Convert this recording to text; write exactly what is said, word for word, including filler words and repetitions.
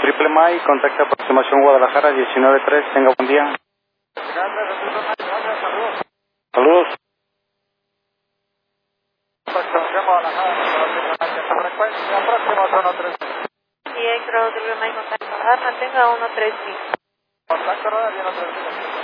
Triple May, contacta aproximación Guadalajara diecinueve tres, tenga buen día. Saludos. Aproximación Guadalajara, frecuencia próxima uno tres. Y el Crow Triple May, contacto Guadalajara, mantenga uno tres cinco. Contacto Guadalajara uno tres cinco.